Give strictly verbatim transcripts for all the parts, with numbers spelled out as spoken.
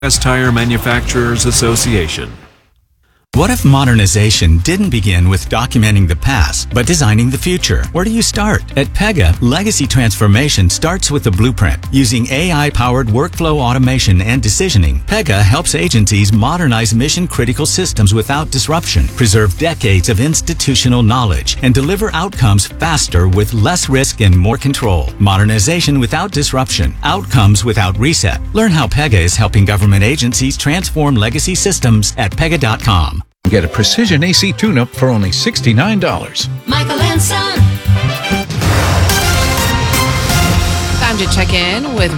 Tire Manufacturers Association. What if modernization didn't begin with documenting the past, but designing the future? Where do you start? At Pega, legacy transformation starts with the blueprint. Using A I-powered workflow automation and decisioning, Pega helps agencies modernize mission-critical systems without disruption, preserve decades of institutional knowledge, and deliver outcomes faster with less risk and more control. Modernization without disruption. Outcomes without reset. Learn how Pega is helping government agencies transform legacy systems at pega dot com. Get a precision A C tune-up for only sixty-nine dollars. Michael and Son. Time to check in with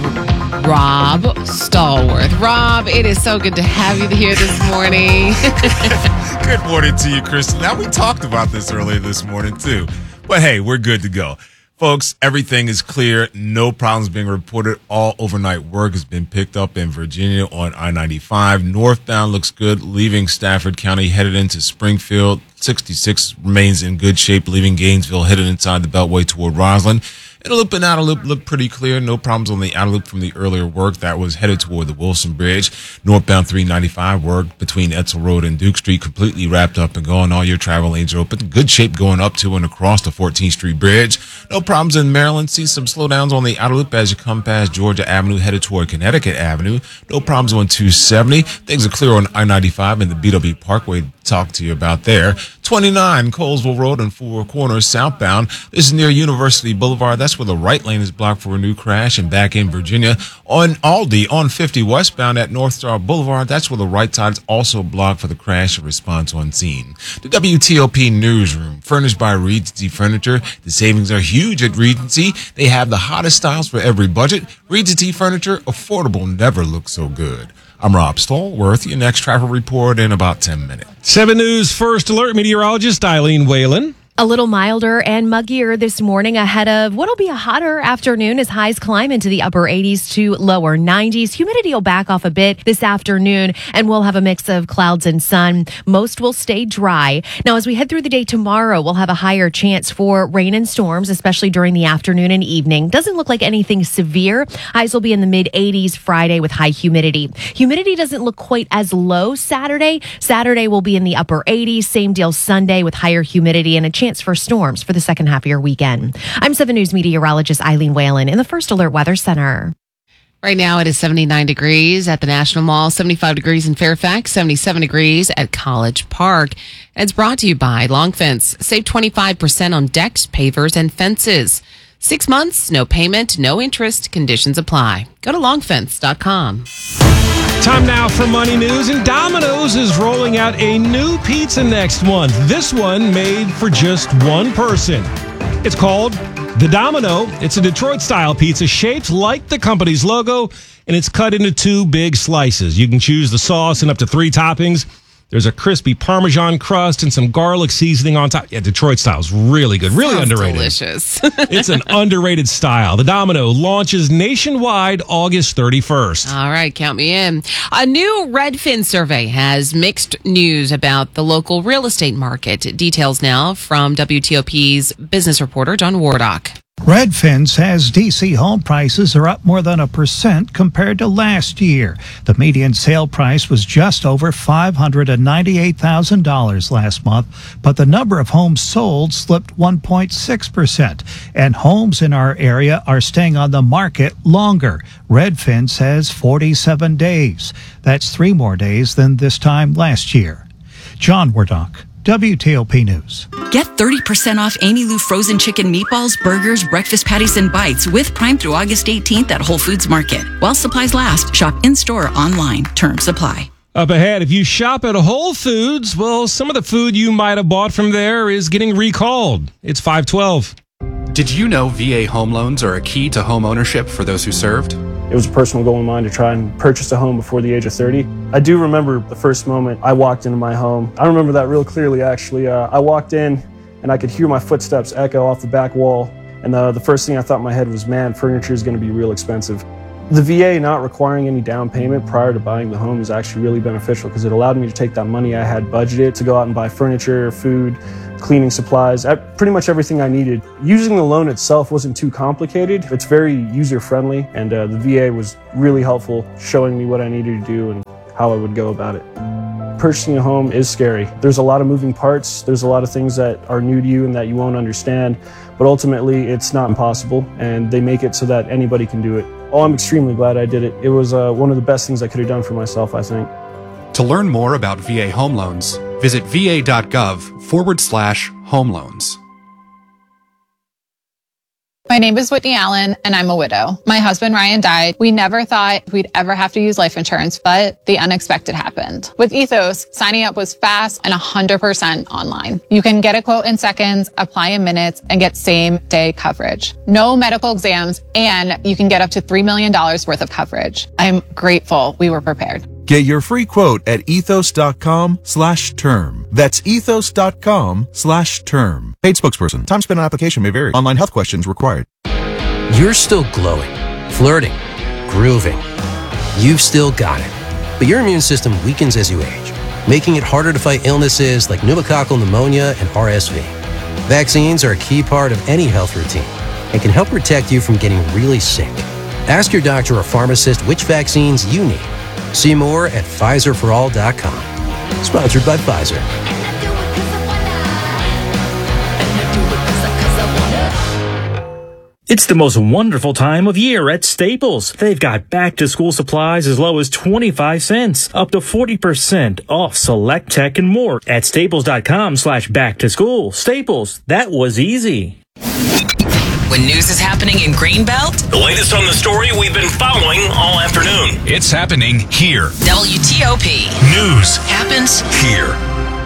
Rob Stallworth. Rob, it is so good to have you here this morning. Good morning to you, Kristen. Now, we talked about this earlier this morning, too. But, hey, we're good to go. Folks, everything is clear. No problems being reported. All overnight work has been picked up in Virginia on I ninety-five. Northbound looks good, leaving Stafford County, headed into Springfield. sixty-six remains in good shape, leaving Gainesville, headed inside the Beltway toward Roslyn. And a loop and outer loop look pretty clear. No problems on the outer loop from the earlier work that was headed toward the Wilson Bridge. Northbound three ninety-five work between Etzel Road and Duke Street completely wrapped up and gone. All your travel lanes are open. Good shape going up to and across the fourteenth Street Bridge. No problems in Maryland. See some slowdowns on the outer loop as you come past Georgia Avenue, headed toward Connecticut Avenue. No problems on two seventy. Things are clear on I ninety-five and the B W Parkway. Talk to you about there. twenty-nine Colesville Road and Four Corners southbound. This is near University Boulevard. That's where the right lane is blocked for a new crash. And back in Virginia on Aldi on fifty westbound at North Star Boulevard. That's where the right side is also blocked for the crash and response on scene. The W T O P newsroom, furnished by Regency Furniture. The savings are huge at Regency. They have the hottest styles for every budget. Regency Furniture, affordable, never looks so good. I'm Rob Stallworth. Your next travel report in about ten minutes. seven News First Alert meteorologist Eileen Whalen. A little milder and muggier this morning ahead of what'll be a hotter afternoon as highs climb into the upper eighties to lower nineties. Humidity will back off a bit this afternoon, and we'll have a mix of clouds and sun. Most will stay dry. Now, as we head through the day tomorrow, we'll have a higher chance for rain and storms, especially during the afternoon and evening. Doesn't look like anything severe. Highs will be in the mid eighties Friday with high humidity. Humidity doesn't look quite as low Saturday. Saturday will be in the upper eighties. Same deal Sunday with higher humidity and a chance for storms for the second half of your weekend. I'm seven News meteorologist Eileen Whalen in the First Alert Weather Center. Right now it is seventy-nine degrees at the National Mall, seventy-five degrees in Fairfax, seventy-seven degrees at College Park. And it's brought to you by Long Fence. Save twenty-five percent on decks, pavers, and fences. Six months, no payment, no interest. Conditions apply. Go to long fence dot com. Time now for Money News, and Domino's is rolling out a new pizza next month. This one made for just one person. It's called the Domino. It's a Detroit-style pizza shaped like the company's logo, and it's cut into two big slices. You can choose the sauce and up to three toppings. There's a crispy Parmesan crust and some garlic seasoning on top. Yeah, Detroit style is really good, really Sounds underrated. Delicious. It's an underrated style. The Domino launches nationwide August thirty-first. All right, count me in. A new Redfin survey has mixed news about the local real estate market. Details now from W T O P's business reporter, John Wardock. Redfin says D C home prices are up more than a percent compared to last year. The median sale price was just over five hundred ninety-eight thousand dollars last month, but the number of homes sold slipped one point six percent, and homes in our area are staying on the market longer. Redfin says forty-seven days. That's three more days than this time last year. John Wardock, W T O P News. Get thirty percent off Amy Lou frozen chicken meatballs, burgers, breakfast patties, and bites with Prime through August eighteenth at Whole Foods Market. While supplies last, shop in-store or online. Terms apply. Up ahead, if you shop at Whole Foods, well, some of the food you might have bought from there is getting recalled. It's five twelve. Did you know V A home loans are a key to home ownership for those who served? It was a personal goal of mine to try and purchase a home before the age of thirty. I do remember the first moment I walked into my home. I remember that real clearly, actually. Uh, I walked in and I could hear my footsteps echo off the back wall. And uh, the first thing I thought in my head was, man, furniture is going to be real expensive. The V A not requiring any down payment prior to buying the home is actually really beneficial because it allowed me to take that money I had budgeted to go out and buy furniture, food, cleaning supplies, pretty much everything I needed. Using the loan itself wasn't too complicated. It's very user-friendly, and uh, the V A was really helpful, showing me what I needed to do and how I would go about it. Purchasing a home is scary. There's a lot of moving parts. There's a lot of things that are new to you and that you won't understand, but ultimately it's not impossible, and they make it so that anybody can do it. Oh, I'm extremely glad I did it. It was uh, one of the best things I could have done for myself, I think. To learn more about V A home loans, visit va.gov forward slash home loans. My name is Whitney Allen, and I'm a widow. My husband, Ryan, died. We never thought we'd ever have to use life insurance, but the unexpected happened. With Ethos, signing up was fast and one hundred percent online. You can get a quote in seconds, apply in minutes, and get same-day coverage. No medical exams, and you can get up to three million dollars worth of coverage. I'm grateful we were prepared. Get your free quote at ethos.com slash term. That's ethos.com slash term. Paid spokesperson. Time spent on application may vary. Online health questions required. You're still glowing, flirting, grooving. You've still got it. But your immune system weakens as you age, making it harder to fight illnesses like pneumococcal pneumonia and R S V. Vaccines are a key part of any health routine and can help protect you from getting really sick. Ask your doctor or pharmacist which vaccines you need. See more at Pfizer for all dot com. Sponsored by Pfizer. It's the most wonderful time of year at Staples. They've got back-to-school supplies as low as twenty-five cents, up to forty percent off select tech and more at staples.com slash back-to-school. Staples, that was easy. When news is happening in Greenbelt, the latest on the story we've been following all afternoon. It's happening here. W T O P. News happens here.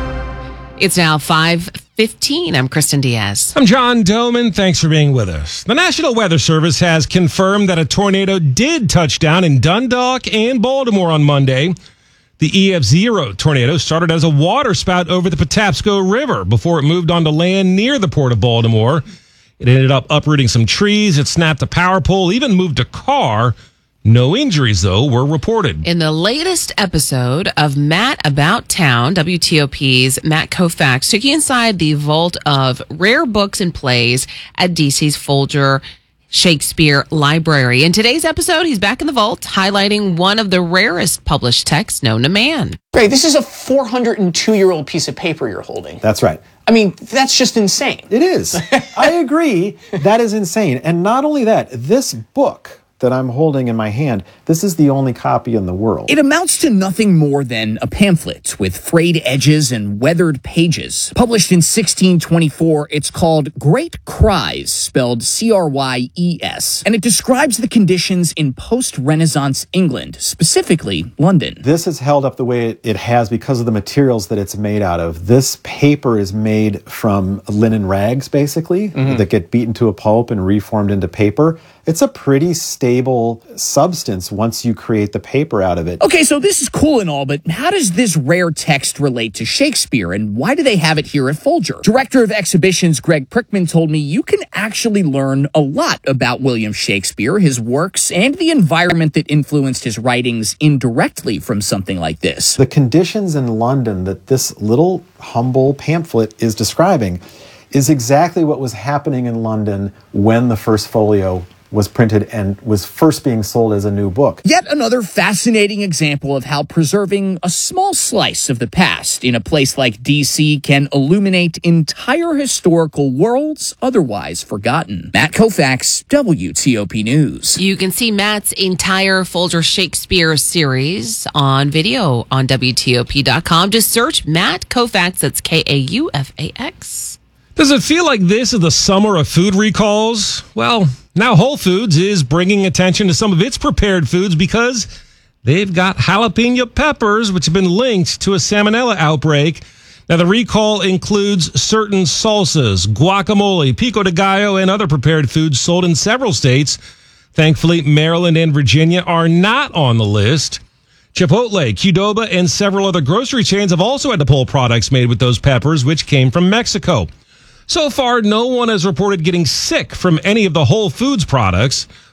It's now five fifteen. I'm Kristen Diaz. I'm John Doman. Thanks for being with us. The National Weather Service has confirmed that a tornado did touch down in Dundalk and Baltimore on Monday. The E F zero tornado started as a water spout over the Patapsco River before it moved onto land near the port of Baltimore. It ended up uprooting some trees. It snapped a power pole, even moved a car. No injuries, though, were reported. In the latest episode of Matt About Town, W T O P's Matt Koufax took you inside the vault of rare books and plays at D C's Folger Shakespeare Library. In today's episode, he's back in the vault, highlighting one of the rarest published texts known to man. Great, this is a four hundred two year old piece of paper you're holding. That's right. I mean, that's just insane. It is. I agree. That is insane. And not only that, this book that I'm holding in my hand, this is the only copy in the world. It amounts to nothing more than a pamphlet with frayed edges and weathered pages. Published in sixteen twenty-four, it's called Great Cries, spelled C R Y E S, and it describes the conditions in post-Renaissance England, specifically London. This is held up the way it, it has because of the materials that it's made out of. This paper is made from linen rags, basically, mm-hmm. that get beaten to a pulp and reformed into paper. It's a pretty stable substance once you create the paper out of it. Okay, so this is cool and all, but how does this rare text relate to Shakespeare, and why do they have it here at Folger? Director of Exhibitions Greg Prickman told me you can actually learn a lot about William Shakespeare, his works, and the environment that influenced his writings indirectly from something like this. The conditions in London that this little humble pamphlet is describing is exactly what was happening in London when the first folio was printed and was first being sold as a new book. Yet another fascinating example of how preserving a small slice of the past in a place like D C can illuminate entire historical worlds otherwise forgotten. Matt Koufax, W T O P News. You can see Matt's entire Folger Shakespeare series on video on W T O P dot com. Just search Matt Koufax, that's K A U F A X. Does it feel like this is the summer of food recalls? Well, now Whole Foods is bringing attention to some of its prepared foods because they've got jalapeno peppers, which have been linked to a salmonella outbreak. Now, the recall includes certain salsas, guacamole, pico de gallo, and other prepared foods sold in several states. Thankfully, Maryland and Virginia are not on the list. Chipotle, Qdoba, and several other grocery chains have also had to pull products made with those peppers, which came from Mexico. So far, no one has reported getting sick from any of the Whole Foods products,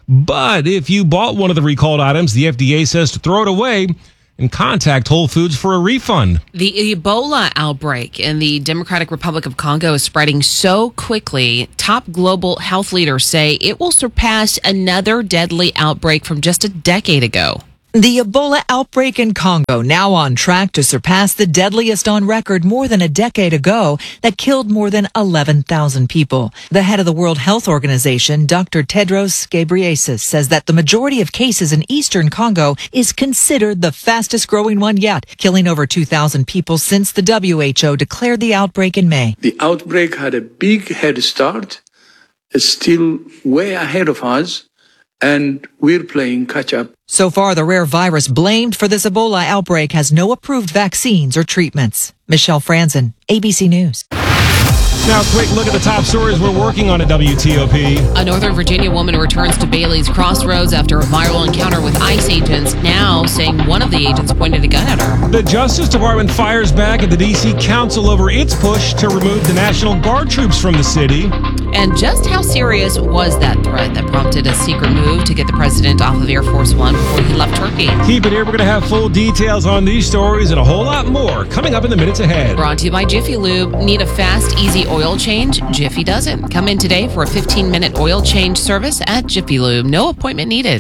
But if you bought one of the recalled items, the F D A says to throw it away and contact Whole Foods for a refund. The Ebola outbreak in the Democratic Republic of Congo is spreading so quickly. Top global health leaders say it will surpass another deadly outbreak from just a decade ago. The Ebola outbreak in Congo now on track to surpass the deadliest on record more than a decade ago that killed more than eleven thousand people. The head of the World Health Organization, Doctor Tedros Ghebreyesus, says that the majority of cases in eastern Congo is considered the fastest growing one yet, killing over two thousand people since the W H O declared the outbreak in May. The outbreak had a big head start. It's still way ahead of us, and we're playing catch up. So far, the rare virus blamed for this Ebola outbreak has no approved vaccines or treatments. Michelle Franzen, A B C News. Now, a quick look at the top stories we're working on at W T O P. A Northern Virginia woman returns to Bailey's Crossroads after a viral encounter with ICE agents, now saying one of the agents pointed a gun at her. The Justice Department fires back at the D C Council over its push to remove the National Guard troops from the city. And just how serious was that threat that prompted a secret move to get the president off of Air Force One before he left Turkey? Keep it here. We're going to have full details on these stories and a whole lot more coming up in the minutes ahead. Brought to you by Jiffy Lube. Need a fast, easy oil change? Jiffy does it. Come in today for a fifteen-minute oil change service at Jiffy Lube. No appointment needed.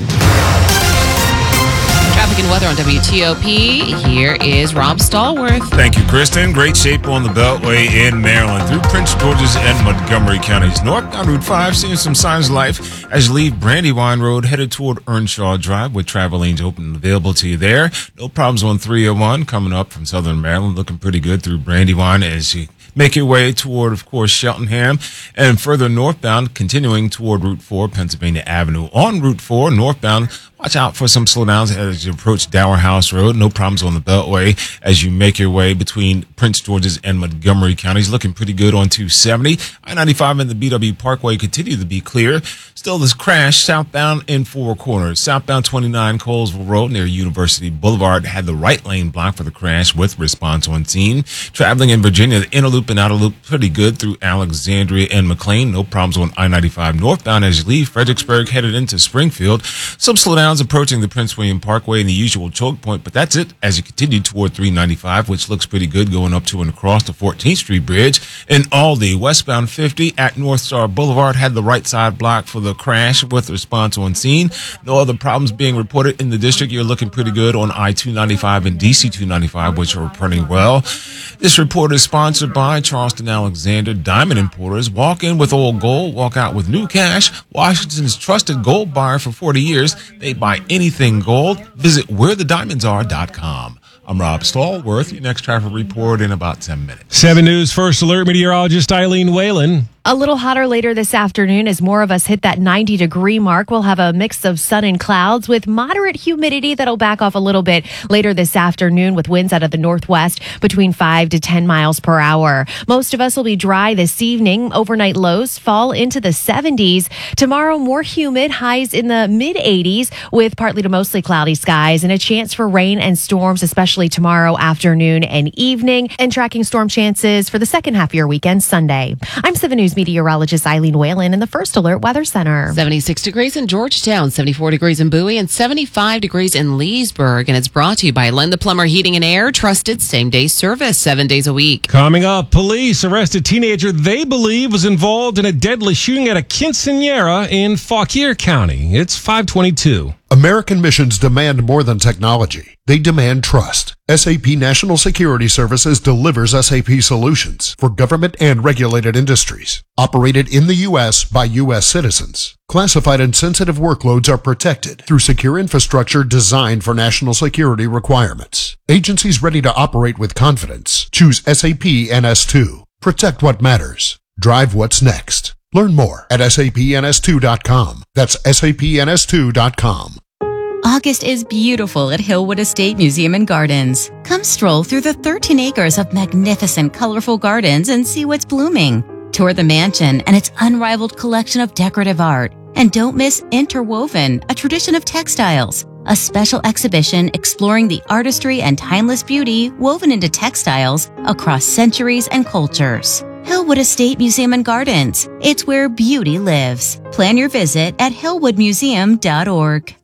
Traffic and weather on W T O P. Here is Rob Stallworth. Thank you, Kristen. Great shape on the Beltway in Maryland through Prince George's and Montgomery counties. Northbound Route five, seeing some signs of life as you leave Brandywine Road, headed toward Earnshaw Drive with travel lanes open and available to you there. No problems on three oh one coming up from Southern Maryland. Looking pretty good through Brandywine as you make your way toward, of course, Cheltenham, and further northbound, continuing toward Route four, Pennsylvania Avenue. On Route four, northbound, watch out for some slowdowns as you approach Dower House Road. No problems on the Beltway as you make your way between Prince George's and Montgomery counties. Looking pretty good on two seventy. I ninety-five and the B W Parkway continue to be clear. Still this crash southbound in Four Corners. Southbound twenty-nine Colesville Road near University Boulevard had the right lane blocked for the crash with response on scene. Traveling in Virginia, the inner loop and outer loop pretty good through Alexandria and McLean. No problems on I ninety-five northbound as you leave Fredericksburg headed into Springfield. Some slowdowns approaching the Prince William Parkway and the usual choke point, but that's it as you continue toward three ninety-five, which looks pretty good going up to and across the fourteenth Street Bridge. In Aldi, westbound fifty at North Star Boulevard had the right side blocked for the crash with response on scene. No other problems being reported in the district. You're looking pretty good on I two ninety-five and D C two ninety-five, which are running well. This report is sponsored by Charleston Alexander Diamond Importers. Walk in with old gold, walk out with new cash. Washington's trusted gold buyer for forty years. They buy anything gold. Visit where the diamonds are dot com. I'm Rob Stallworth. Your next traffic report in about ten minutes. seven News First Alert meteorologist Eileen Whalen. A little hotter later this afternoon as more of us hit that ninety degree mark. We'll have a mix of sun and clouds with moderate humidity that'll back off a little bit later this afternoon with winds out of the northwest between five to ten miles per hour. Most of us will be dry this evening. Overnight lows fall into the seventies. Tomorrow, more humid, highs in the mid eighties with partly to mostly cloudy skies and a chance for rain and storms, especially tomorrow afternoon and evening. And tracking storm chances for the second half of your weekend Sunday. I'm seven News meteorologist Eileen Whalen in the First Alert Weather Center. seventy-six degrees in Georgetown, seventy-four degrees in Bowie, and seventy-five degrees in Leesburg. And it's brought to you by Len the Plumber Heating and Air, trusted same-day service, seven days a week. Coming up, police arrest a teenager they believe was involved in a deadly shooting at a quinceañera in Fauquier County. It's five twenty-two. American missions demand more than technology. They demand trust. S A P National Security Services delivers S A P solutions for government and regulated industries. Operated in the U S by U S citizens. Classified and sensitive workloads are protected through secure infrastructure designed for national security requirements. Agencies ready to operate with confidence. Choose S A P N S two. Protect what matters. Drive what's next. Learn more at S A P N S two dot com. That's S A P N S two dot com. August is beautiful at Hillwood Estate Museum and Gardens. Come stroll through the thirteen acres of magnificent, colorful gardens and see what's blooming. Tour the mansion and its unrivaled collection of decorative art. And don't miss Interwoven, a tradition of textiles, a special exhibition exploring the artistry and timeless beauty woven into textiles across centuries and cultures. Hillwood Estate Museum and Gardens. It's where beauty lives. Plan your visit at hillwood museum dot org.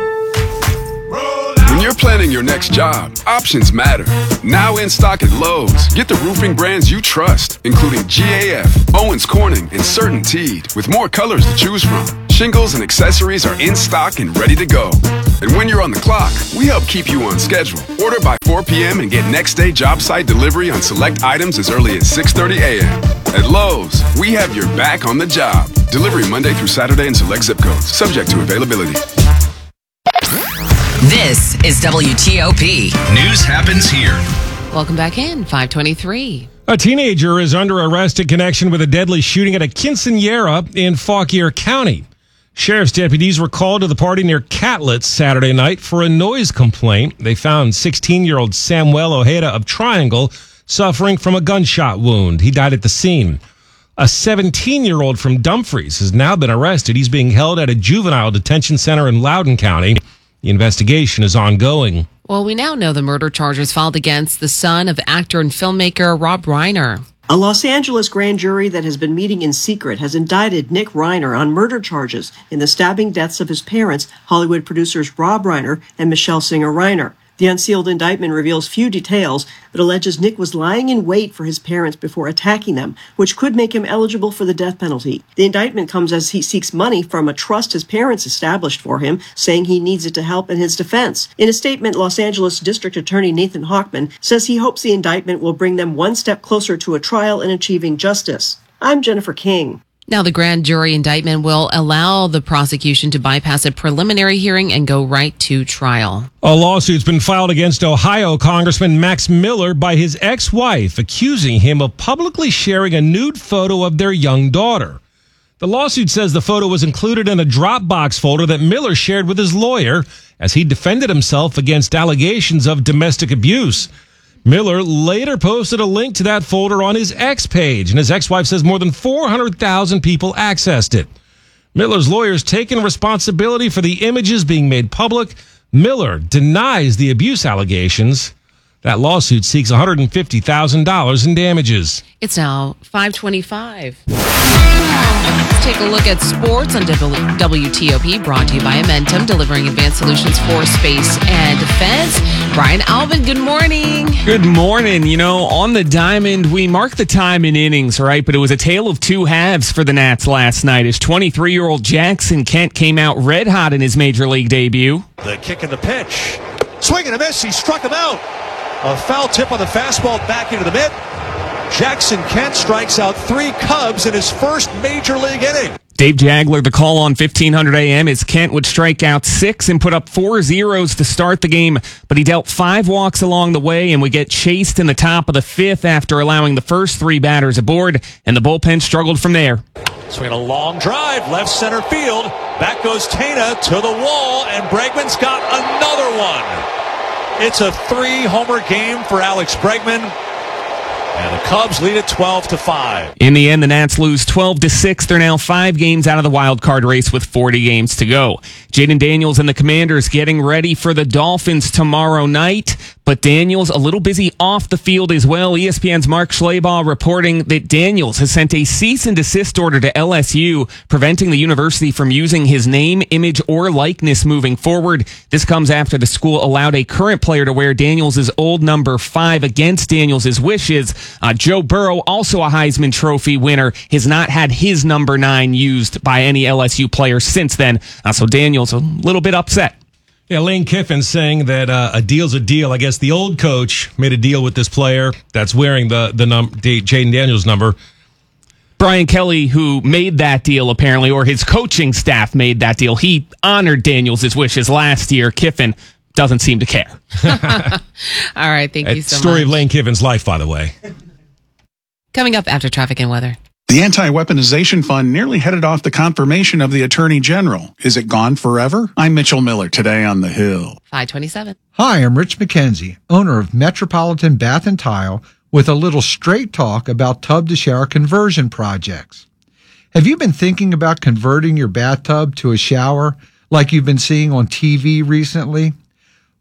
When you're planning your next job, options matter. Now in stock at Lowe's, get the roofing brands you trust, including G A F, Owens Corning, and CertainTeed, with more colors to choose from. Shingles and accessories are in stock and ready to go. And when you're on the clock, we help keep you on schedule. Order by four p.m. and get next day job site delivery on select items as early as six thirty a.m. At Lowe's, we have your back on the job. Delivery Monday through Saturday in select zip codes, subject to availability. This is W T O P. News happens here. Welcome back in, five twenty-three. A teenager is under arrest in connection with a deadly shooting at a quinceañera in Fauquier County. Sheriff's deputies were called to the party near Catlett Saturday night for a noise complaint. They found sixteen-year-old Samuel Ojeda of Triangle suffering from a gunshot wound. He died at the scene. A seventeen-year-old from Dumfries has now been arrested. He's being held at a juvenile detention center in Loudoun County. The investigation is ongoing. Well, we now know the murder charges filed against the son of actor and filmmaker Rob Reiner. A Los Angeles grand jury that has been meeting in secret has indicted Nick Reiner on murder charges in the stabbing deaths of his parents, Hollywood producers Rob Reiner and Michelle Singer Reiner. The unsealed indictment reveals few details, but alleges Nick was lying in wait for his parents before attacking them, which could make him eligible for the death penalty. The indictment comes as he seeks money from a trust his parents established for him, saying he needs it to help in his defense. In a statement, Los Angeles District Attorney Nathan Hochman says he hopes the indictment will bring them one step closer to a trial and achieving justice. I'm Jennifer King. Now, the grand jury indictment will allow the prosecution to bypass a preliminary hearing and go right to trial. A lawsuit's been filed against Ohio Congressman Max Miller by his ex-wife, accusing him of publicly sharing a nude photo of their young daughter. The lawsuit says the photo was included in a Dropbox folder that Miller shared with his lawyer as he defended himself against allegations of domestic abuse. Miller later posted a link to that folder on his X page, and his ex-wife says more than four hundred thousand people accessed it. Miller's lawyers taken responsibility for the images being made public. Miller denies the abuse allegations. That lawsuit seeks one hundred fifty thousand dollars in damages. It's now five twenty-five. Let's take a look at sports on W T O P, brought to you by Amentum, delivering advanced solutions for space and defense. Brian Alvin, good morning. Good morning. You know, on the diamond, we mark the time in innings, right? But it was a tale of two halves for the Nats last night as twenty-three-year-old Jackson Kent came out red hot in his major league debut. The kick and the pitch. Swing and a miss. He struck him out. A foul tip on the fastball back into the mitt. Jackson Kent strikes out three Cubs in his first major league inning. Dave Jagler, the call on fifteen hundred A M, is Kent would strike out six and put up four zeros to start the game, but he dealt five walks along the way and would get chased in the top of the fifth after allowing the first three batters aboard, and the bullpen struggled from there. Swing a long drive, left center field. Back goes Tena to the wall, and Bregman's got another one. It's a three-homer game for Alex Bregman. And the Cubs lead it twelve to five. In the end, the Nats lose twelve to six. They're now five games out of the wild card race with forty games to go. Jaden Daniels and the Commanders getting ready for the Dolphins tomorrow night. But Daniels a little busy off the field as well. E S P N's Mark Schlabach reporting that Daniels has sent a cease and desist order to L S U, preventing the university from using his name, image, or likeness moving forward. This comes after the school allowed a current player to wear Daniels' old number five against Daniels' wishes. Uh, Joe Burrow, also a Heisman Trophy winner, has not had his number nine used by any L S U player since then. Uh, so Daniels a little bit upset. Yeah, Lane Kiffin saying that uh, a deal's a deal. I guess the old coach made a deal with this player that's wearing the the num- Jaden Daniels number. Brian Kelly, who made that deal apparently, or his coaching staff made that deal. He honored Daniels' wishes last year. Kiffin doesn't seem to care. All right, thank you so much. Story of Lane Kiffin's life, by the way. Coming up after traffic and weather. The Anti-Weaponization Fund nearly headed off the confirmation of the Attorney General. Is it gone forever? I'm Mitchell Miller, today on The Hill. five twenty-seven. Hi, I'm Rich McKenzie, owner of Metropolitan Bath and Tile, with a little straight talk about tub-to-shower conversion projects. Have you been thinking about converting your bathtub to a shower like you've been seeing on T V recently?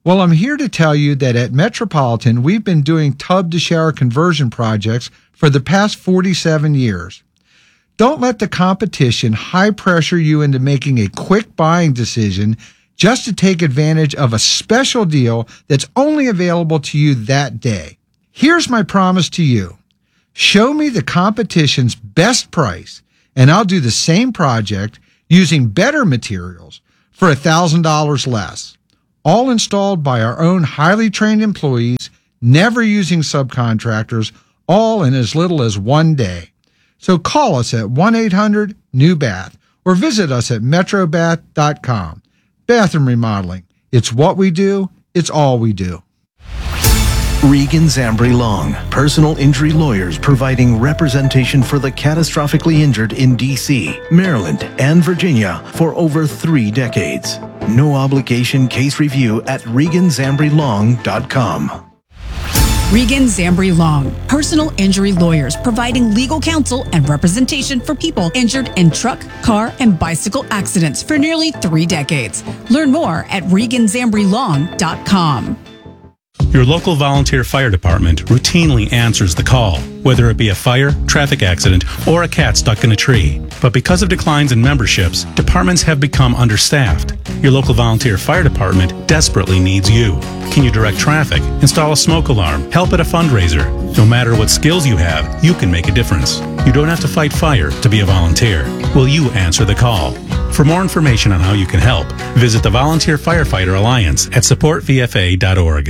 Well, I'm here to tell you that at Metropolitan, we've been doing tub to shower conversion projects for the past forty-seven years. Don't let the competition high pressure you into making a quick buying decision just to take advantage of a special deal that's only available to you that day. Here's my promise to you. Show me the competition's best price, and I'll do the same project using better materials for one thousand dollars less. All installed by our own highly trained employees, never using subcontractors, all in as little as one day. So call us at one eight hundred new bath or visit us at metro bath dot com. Bathroom remodeling. It's what we do. It's all we do. Regan Zambri Long, personal injury lawyers providing representation for the catastrophically injured in D C, Maryland, and Virginia for over three decades. No obligation case review at regan zambri long dot com. Regan Zambri Long, personal injury lawyers providing legal counsel and representation for people injured in truck, car, and bicycle accidents for nearly three decades. Learn more at regan zambri long dot com. Your local volunteer fire department routinely answers the call, whether it be a fire, traffic accident, or a cat stuck in a tree. But because of declines in memberships, departments have become understaffed. Your local volunteer fire department desperately needs you. Can you direct traffic, install a smoke alarm, help at a fundraiser? No matter what skills you have, you can make a difference. You don't have to fight fire to be a volunteer. Will you answer the call? For more information on how you can help, visit the Volunteer Firefighter Alliance at support v f a dot org.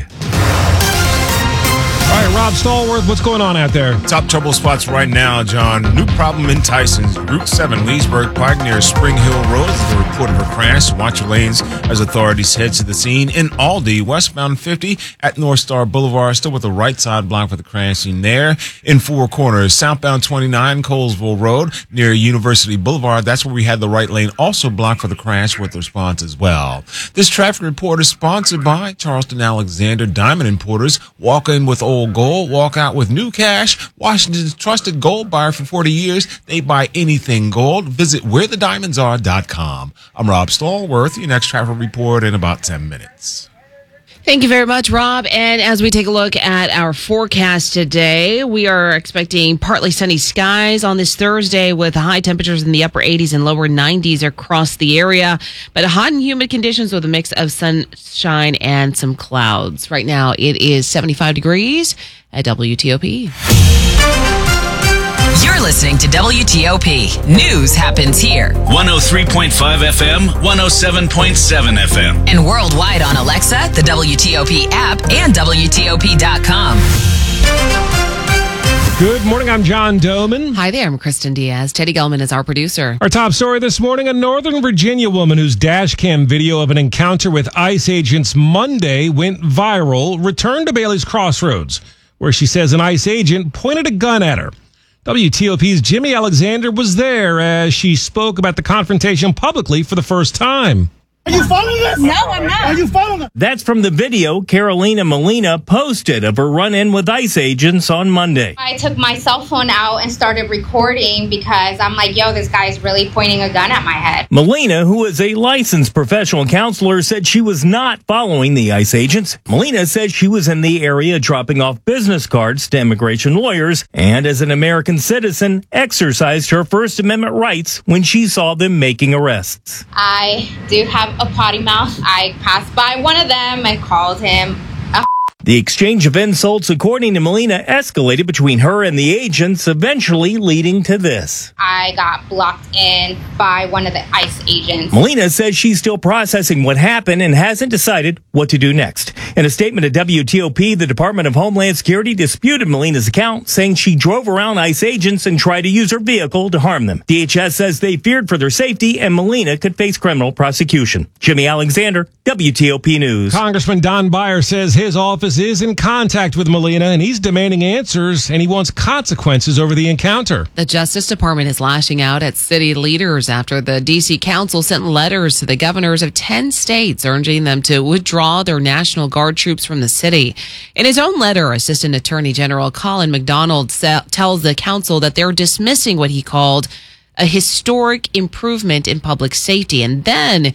All right, Rob Stallworth, what's going on out there? Top trouble spots right now, John. New problem in Tyson's. Route seven, Leesburg Park near Spring Hill Road. The report of a crash. Watch your lanes as authorities head to the scene. In Aldi, westbound fifty at North Star Boulevard, still with the right side blocked for the crashing there. In Four Corners, southbound twenty-nine, Colesville Road near University Boulevard. That's where we had the right lane also blocked for the crash with response as well. This traffic report is sponsored by Charleston Alexander Diamond Importers. Walk in with old gold, walk out with new cash. Washington's trusted gold buyer for forty years. They buy anything gold. Visit where the diamonds are dot com. I'm Rob Stallworth. Your next traffic report in about ten minutes. Thank you very much, Rob. And as we take a look at our forecast today, we are expecting partly sunny skies on this Thursday with high temperatures in the upper eighties and lower nineties across the area, but hot and humid conditions with a mix of sunshine and some clouds. Right now, it is seventy-five degrees at W T O P. You're listening to W T O P. News happens here. one oh three point five F M, one oh seven point seven F M. And worldwide on Alexa, the W T O P app, and W T O P dot com. Good morning, I'm John Doman. Hi there, I'm Kristen Diaz. Teddy Gellman is our producer. Our top story this morning, a Northern Virginia woman whose dash cam video of an encounter with ICE agents Monday went viral, returned to Bailey's Crossroads, where she says an ICE agent pointed a gun at her. W T O P's Jimmy Alexander was there as she spoke about the confrontation publicly for the first time. Are you following this? No, I'm not. Are you following this? That's from the video Carolina Molina posted of her run-in with ICE agents on Monday. I took my cell phone out and started recording because I'm like, yo, this guy's really pointing a gun at my head. Molina, who is a licensed professional counselor, said she was not following the ICE agents. Molina said she was in the area dropping off business cards to immigration lawyers and, as an American citizen, exercised her First Amendment rights when she saw them making arrests. I do have a potty mouth. I passed by one of them and called him a The exchange of insults, according to Molina, escalated between her and the agents, eventually leading to this. I got blocked in by one of the ICE agents. Molina says she's still processing what happened and hasn't decided what to do next. In a statement to W T O P, the Department of Homeland Security disputed Molina's account, saying she drove around ICE agents and tried to use her vehicle to harm them. D H S says they feared for their safety and Molina could face criminal prosecution. Jimmy Alexander, W T O P News. Congressman Don Beyer says his office is in contact with Molina and he's demanding answers and he wants consequences over the encounter. The Justice Department is lashing out at city leaders after the D C Council sent letters to the governors of ten states urging them to withdraw their National Guard troops from the city. In his own letter, Assistant Attorney General Colin McDonald sa- tells the council that they're dismissing what he called a historic improvement in public safety. And then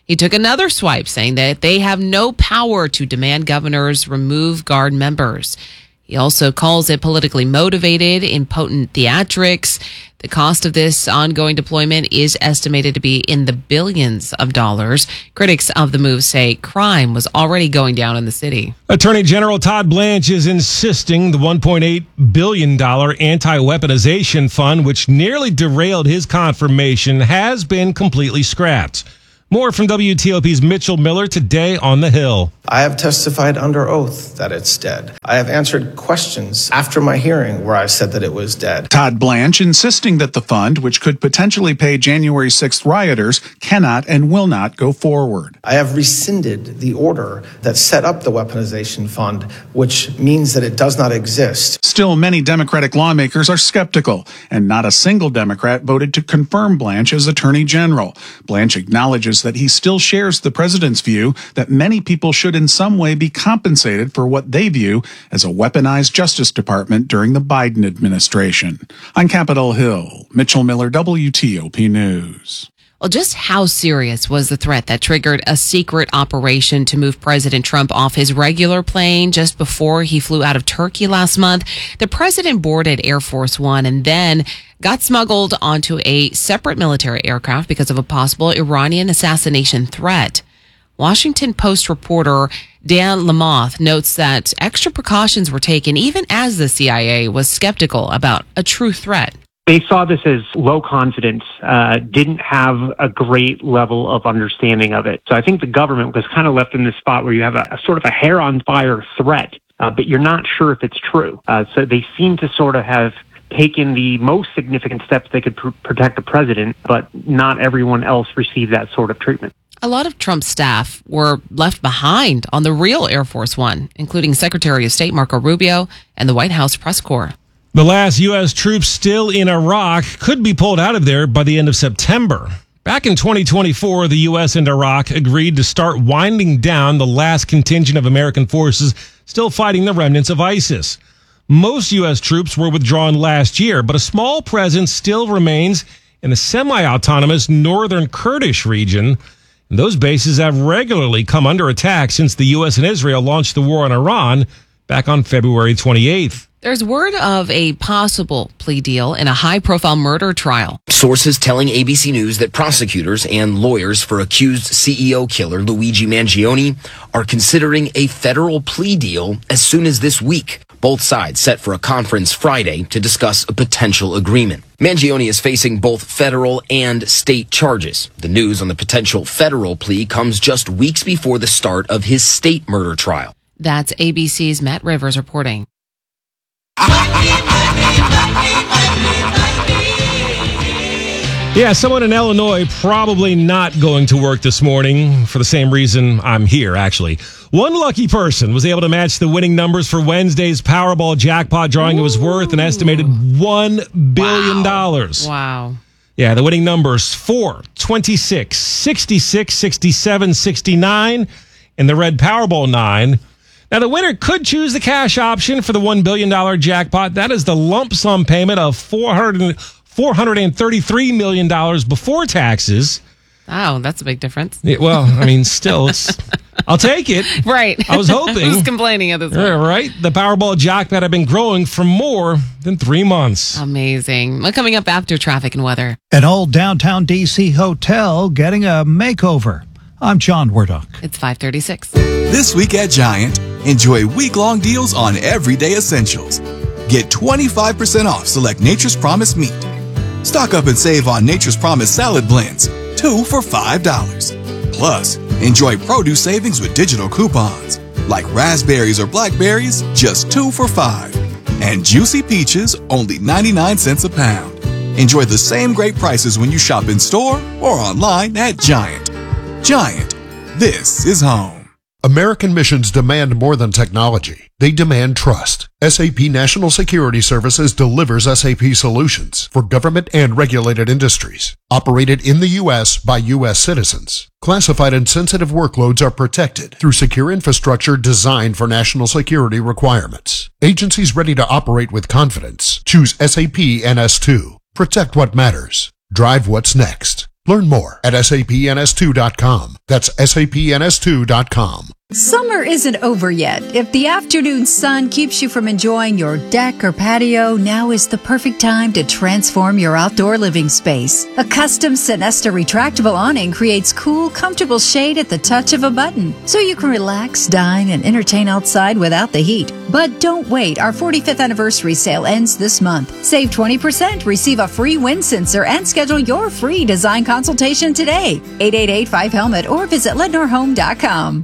He took another swipe, saying that they have no power to demand governors remove Guard members. He also calls it politically motivated, impotent theatrics. The cost of this ongoing deployment is estimated to be in the billions of dollars. Critics of the move say crime was already going down in the city. Attorney General Todd Blanche is insisting the one point eight billion dollars anti-weaponization fund, which nearly derailed his confirmation, has been completely scrapped. More from W T O P's Mitchell Miller today on the Hill. I have testified under oath that it's dead. I have answered questions after my hearing where I said that it was dead. Todd Blanche insisting that the fund, which could potentially pay January sixth rioters, cannot and will not go forward. I have rescinded the order that set up the weaponization fund, which means that it does not exist. Still, many Democratic lawmakers are skeptical, and not a single Democrat voted to confirm Blanche as Attorney General. Blanche acknowledges that he still shares the president's view that many people should in some way be compensated for what they view as a weaponized Justice Department during the Biden administration. On Capitol Hill, Mitchell Miller, W T O P News. Well, just how serious was the threat that triggered a secret operation to move President Trump off his regular plane just before he flew out of Turkey last month? The president boarded Air Force One and then got smuggled onto a separate military aircraft because of a possible Iranian assassination threat. Washington Post reporter Dan Lamothe notes that extra precautions were taken even as the C I A was skeptical about a true threat. They saw this as low confidence, uh, didn't have a great level of understanding of it. So I think the government was kind of left in this spot where you have a, a sort of a hair on fire threat, uh, but you're not sure if it's true. Uh, so they seem to sort of have taken the most significant steps they could pr- protect the president, but not everyone else received that sort of treatment. A lot of Trump's staff were left behind on the real Air Force One, including Secretary of State Marco Rubio and the White House press corps. The last U S troops still in Iraq could be pulled out of there by the end of September. Back in twenty twenty-four, the U S and Iraq agreed to start winding down the last contingent of American forces still fighting the remnants of ISIS. Most U S troops were withdrawn last year, but a small presence still remains in the semi-autonomous northern Kurdish region. And those bases have regularly come under attack since the U S and Israel launched the war on Iran back on February twenty-eighth. There's word of a possible plea deal in a high-profile murder trial. Sources telling A B C News that prosecutors and lawyers for accused C E O killer Luigi Mangione are considering a federal plea deal as soon as this week. Both sides set for a conference Friday to discuss a potential agreement. Mangione is facing both federal and state charges. The news on the potential federal plea comes just weeks before the start of his state murder trial. That's A B C's Matt Rivers reporting. Yeah, someone in Illinois probably not going to work this morning for the same reason I'm here, actually. One lucky person was able to match the winning numbers for Wednesday's Powerball jackpot drawing. It was worth an estimated one billion dollars. Wow. Yeah, the winning numbers four, twenty-six, sixty-six, sixty-seven, sixty-nine, and the red Powerball nine. Now, the winner could choose the cash option for the one billion dollars jackpot. That is the lump sum payment of four hundred, four hundred thirty-three million dollars before taxes. Wow, that's a big difference. Yeah, well, I mean, still, it's, I'll take it. Right. I was hoping. Who's complaining at this point? Yeah, right. The Powerball jackpot had been growing for more than three months. Amazing. Well, coming up after traffic and weather. An old downtown D C hotel getting a makeover. I'm John Wardock. It's five thirty-six. This week at Giant, enjoy week-long deals on everyday essentials. Get twenty-five percent off select Nature's Promise meat. Stock up and save on Nature's Promise salad blends, two for five dollars. Plus, enjoy produce savings with digital coupons, like raspberries or blackberries, just two for five. And juicy peaches, only ninety-nine cents a pound. Enjoy the same great prices when you shop in store or online at Giant. Giant, this is home. American missions demand more than technology. They demand trust. S A P National Security Services delivers S A P solutions for government and regulated industries. Operated in the U S by U S citizens. Classified and sensitive workloads are protected through secure infrastructure designed for national security requirements. Agencies ready to operate with confidence. Choose S A P N S two. Protect what matters. Drive what's next. Learn more at S A P N S two dot com. That's S A P N S two dot com. Summer isn't over yet. If the afternoon sun keeps you from enjoying your deck or patio, now is the perfect time to transform your outdoor living space. A custom Sinesta retractable awning creates cool, comfortable shade at the touch of a button, so you can relax, dine, and entertain outside without the heat. But don't wait. Our forty-fifth anniversary sale ends this month. Save twenty percent, receive a free wind sensor, and schedule your free design consultation today. eight eight eight five helmet or visit lednor home dot com.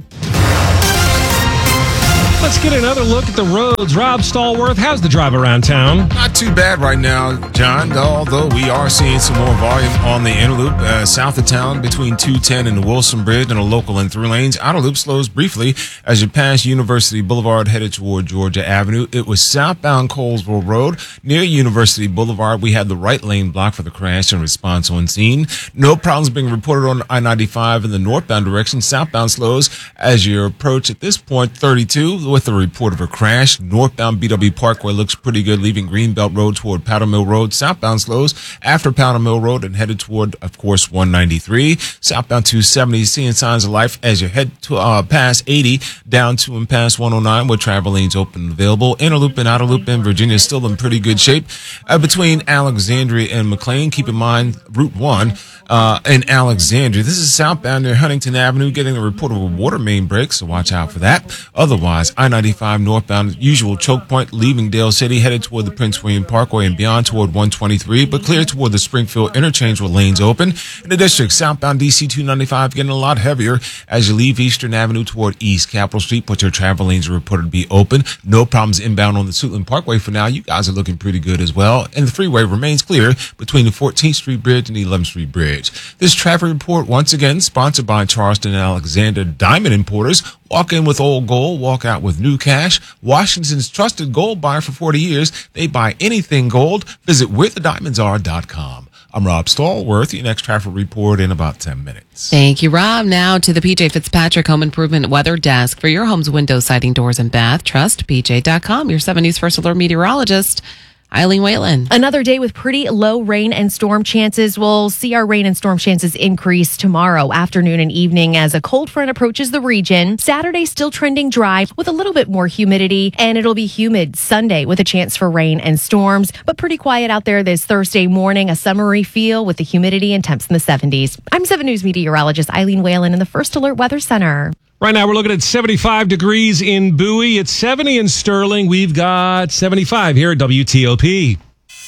Let's get another look at the roads. Rob Stallworth, how's the drive around town? Not too bad right now, John, although we are seeing some more volume on the inner loop uh, south of town between two ten and the Wilson Bridge and a local in through lanes. Outer loop slows briefly as you pass University Boulevard headed toward Georgia Avenue. It was southbound Colesville Road near University Boulevard. We had the right lane blocked for the crash and response on scene. No problems being reported on I ninety-five in the northbound direction. Southbound slows as you approach at this point thirty-two with the report of a crash. Northbound B W Parkway looks pretty good, leaving Greenbelt Road toward Powder Mill Road. Southbound slows after Powder Mill Road and headed toward, of course, one ninety-three. Southbound two seventy, seeing signs of life as you head to uh, past eighty, down to and past one oh nine, with travel lanes open and available. Inner loop and outer loop in Virginia still in pretty good shape. Uh, between Alexandria and McLean, keep in mind Route one uh, in Alexandria. This is southbound near Huntington Avenue, getting a report of a water main break, so watch out for that. Otherwise, I ninety-five northbound, usual choke point, leaving Dale City, headed toward the Prince William Parkway and beyond toward one twenty-three, but clear toward the Springfield interchange with lanes open. In the district, southbound D C two ninety-five getting a lot heavier as you leave Eastern Avenue toward East Capitol Street, but your travel lanes are reported to be open. No problems inbound on the Suitland Parkway for now. You guys are looking pretty good as well. And the freeway remains clear between the fourteenth Street Bridge and the eleventh Street Bridge. This traffic report, once again, sponsored by Charleston and Alexander Diamond Importers. Walk in with old gold, walk out with new cash. Washington's trusted gold buyer for forty years. They buy anything gold. Visit where the diamonds are dot com. I'm Rob Stallworth. Your next traffic report in about ten minutes. Thank you, Rob. Now to the P J Fitzpatrick Home Improvement Weather Desk. For your home's window, siding, doors, and bath, trust P J dot com. Your seven News First Alert meteorologist, Eileen Whalen. Another day with pretty low rain and storm chances. We'll see our rain and storm chances increase tomorrow afternoon and evening as a cold front approaches the region. Saturday still trending dry with a little bit more humidity, and it'll be humid Sunday with a chance for rain and storms, but pretty quiet out there this Thursday morning. A summery feel with the humidity and temps in the seventies. I'm seven News meteorologist Eileen Whalen in the First Alert Weather Center. Right now, we're looking at seventy-five degrees in Bowie. It's seventy in Sterling. We've got seventy-five here at W T O P.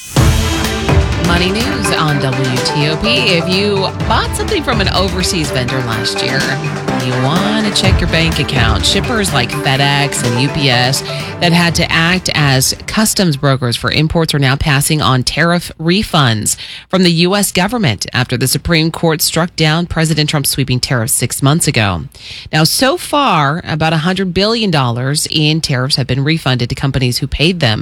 Money news on W T O P. If you bought something from an overseas vendor last year, you want to check your bank account. Shippers like FedEx and U P S that had to act as customs brokers for imports are now passing on tariff refunds from the U S government after the Supreme Court struck down President Trump's sweeping tariffs six months ago. Now, so far, about one hundred billion dollars in tariffs have been refunded to companies who paid them.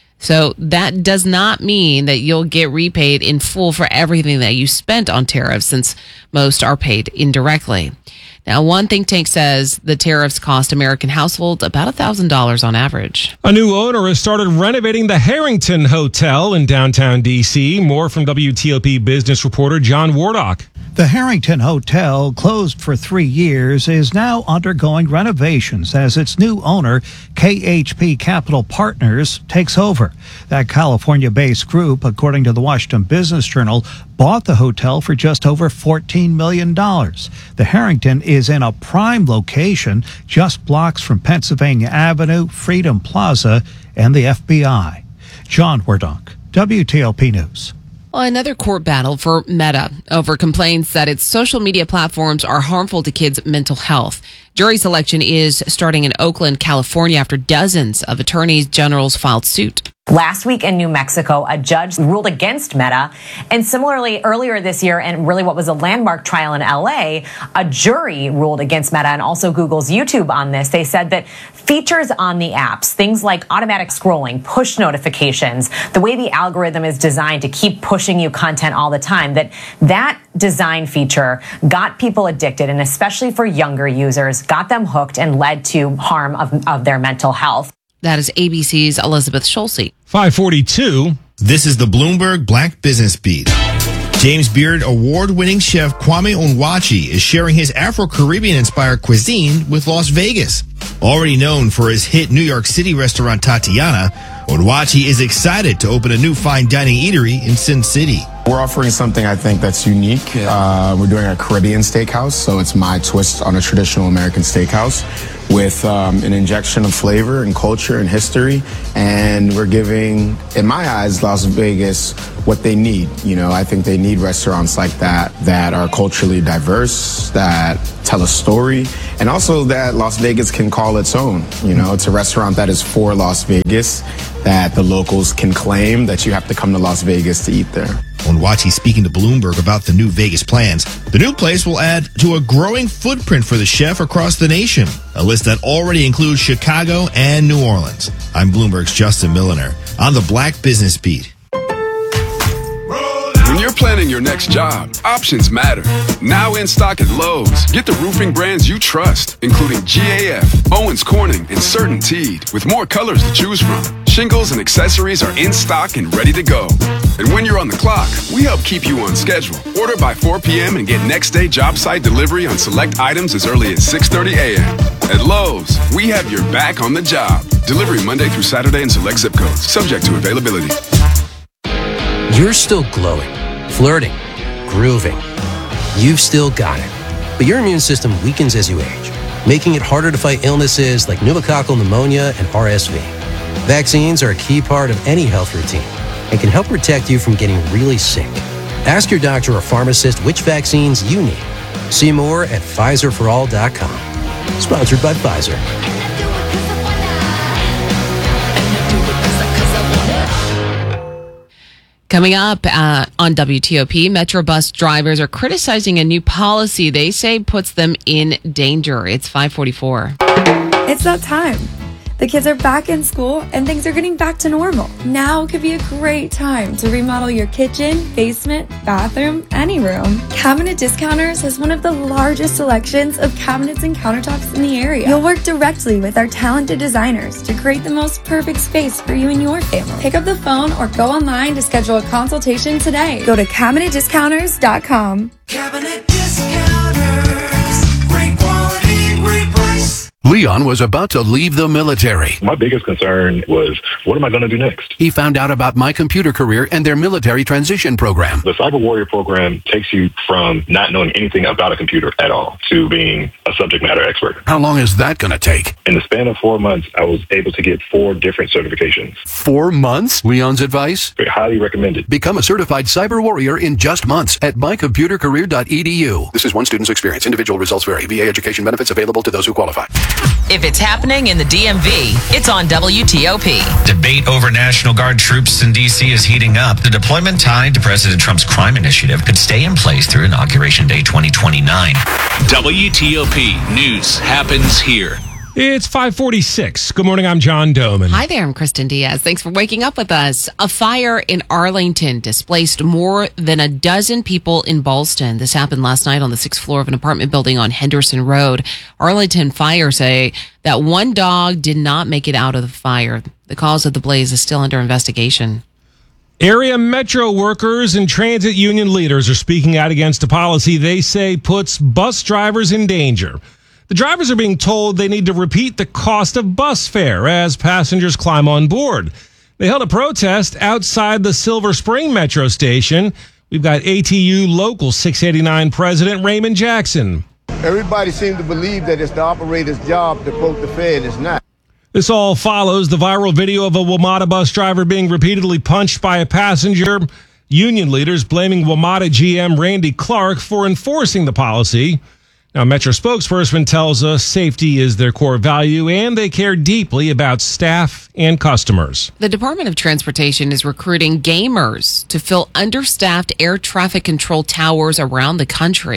So that does not mean that you'll get repaid in full for everything that you spent on tariffs, since most are paid indirectly. Now, one think tank says the tariffs cost American households about one thousand dollars on average. A new owner has started renovating the Harrington Hotel in downtown D C. More from W T O P business reporter John Wardock. The Harrington Hotel, closed for three years, is now undergoing renovations as its new owner, K H P Capital Partners, takes over. That California-based group, according to the Washington Business Journal, bought the hotel for just over fourteen million dollars. The Harrington is in a prime location, just blocks from Pennsylvania Avenue, Freedom Plaza, and the F B I. John Wardock, W T O P News. Well, another court battle for Meta over complaints that its social media platforms are harmful to kids' mental health. Jury selection is starting in Oakland, California, after dozens of attorneys generals filed suit. Last week in New Mexico, a judge ruled against Meta. And similarly, earlier this year, and really what was a landmark trial in L A, a jury ruled against Meta and also Google's YouTube on this. They said that features on the apps, things like automatic scrolling, push notifications, the way the algorithm is designed to keep pushing you content all the time, that that design feature got people addicted, and especially for younger users, got them hooked and led to harm of, of their mental health. That is A B C's Elizabeth Schulze. five forty-two. This is the Bloomberg Black Business Beat. James Beard award-winning chef Kwame Onwuachi is sharing his Afro-Caribbean-inspired cuisine with Las Vegas. Already known for his hit New York City restaurant Tatiana, Onwuachi is excited to open a new fine dining eatery in Sin City. We're offering something I think that's unique. Uh, we're doing a Caribbean steakhouse, so it's my twist on a traditional American steakhouse with um, an injection of flavor and culture and history. And we're giving, in my eyes, Las Vegas what they need. You know, I think they need restaurants like that that are culturally diverse, that tell a story, and also that Las Vegas can call its own. You know, it's a restaurant that is for Las Vegas, that the locals can claim that you have to come to Las Vegas to eat there. Onwuachi speaking to Bloomberg about the new Vegas plans. The new place will add to a growing footprint for the chef across the nation, a list that already includes Chicago and New Orleans. I'm Bloomberg's Justin Milliner on the Black Business Beat. When you're planning your next job, options matter. Now in stock at Lowe's, get the roofing brands you trust, including G A F, Owens Corning, and CertainTeed, with more colors to choose from. Shingles and accessories are in stock and ready to go. And when you're on the clock, we help keep you on schedule. Order by four p.m. and get next day job site delivery on select items as early as six thirty a.m. At Lowe's, we have your back on the job. Delivery Monday through Saturday in select zip codes, subject to availability. You're still glowing, flirting, grooving. You've still got it. But your immune system weakens as you age, making it harder to fight illnesses like pneumococcal pneumonia and R S V. Vaccines are a key part of any health routine and can help protect you from getting really sick. Ask your doctor or pharmacist which vaccines you need. See more at Pfizer for all dot com. Sponsored by Pfizer. Coming up uh, on W T O P, Metro bus drivers are criticizing a new policy they say puts them in danger. It's five forty-four. It's that time. The kids are back in school and things are getting back to normal. Now could be a great time to remodel your kitchen, basement, bathroom, any room. Cabinet Discounters has one of the largest selections of cabinets and countertops in the area. You'll work directly with our talented designers to create the most perfect space for you and your family. Pick up the phone or go online to schedule a consultation today. Go to cabinet discounters dot com. Cabinet Discounters. Great quality, great price. Leon was about to leave the military. My biggest concern was, what am I going to do next? He found out about My Computer Career and their military transition program. The Cyber Warrior program takes you from not knowing anything about a computer at all to being a subject matter expert. How long is that going to take? In the span of four months, I was able to get four different certifications. Four months? Leon's advice? I highly recommend it. Become a certified cyber warrior in just months at my computer career dot e d u. This is one student's experience. Individual results vary. V A education benefits available to those who qualify. If it's happening in the D M V, it's on W T O P. Debate over National Guard troops in D C is heating up. The deployment tied to President Trump's crime initiative could stay in place through Inauguration Day twenty twenty-nine. W T O P News happens here. It's five forty-six. Good morning, I'm John Doman. Hi there, I'm Kristen Diaz. Thanks for waking up with us. A fire in Arlington displaced more than a dozen people in Ballston. This happened last night on the sixth floor of an apartment building on Henderson Road. Arlington Fire say that one dog did not make it out of the fire. The cause of the blaze is still under investigation. Area Metro workers and transit union leaders are speaking out against a policy they say puts bus drivers in danger. The drivers are being told they need to repeat the cost of bus fare as passengers climb on board. They held a protest outside the Silver Spring Metro station. We've got A T U Local six eighty-nine President Raymond Jackson. Everybody seems to believe that it's the operator's job to quote the fare, and it's not. This all follows the viral video of a WMATA bus driver being repeatedly punched by a passenger. Union leaders blaming WMATA G M Randy Clark for enforcing the policy. Now, Metro spokesperson tells us safety is their core value and they care deeply about staff and customers. The Department of Transportation is recruiting gamers to fill understaffed air traffic control towers around the country.